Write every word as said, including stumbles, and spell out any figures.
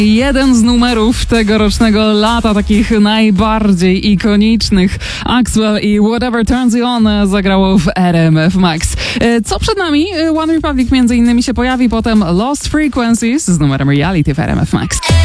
Jeden z numerów tegorocznego lata, takich najbardziej ikonicznych. Axwell i Whatever Turns You On zagrało w R M F Max. Co przed nami? One Republic między innymi się pojawi, potem Lost Frequencies z numerem Reality w R M F Max.